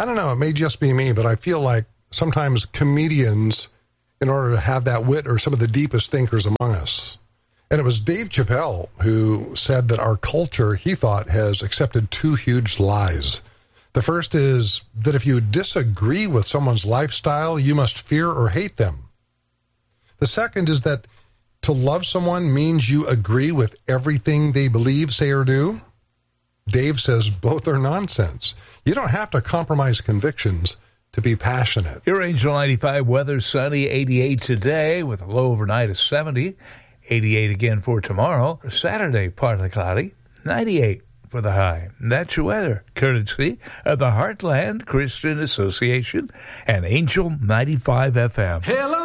I don't know, it may just be me, but I feel like sometimes comedians, in order to have that wit, are some of the deepest thinkers among us. And it was Dave Chappelle who said that our culture, he thought, has accepted two huge lies. The first is that if you disagree with someone's lifestyle, you must fear or hate them. The second is that to love someone means you agree with everything they believe, say, or do. Dave says both are nonsense. You don't have to compromise convictions to be passionate. Your Angel 95 weather, sunny, 88 today with a low overnight of 70. 88 again for tomorrow. Saturday, partly cloudy. 98 for the high. That's your weather, courtesy of the Heartland Christian Association and Angel 95 FM. Hello.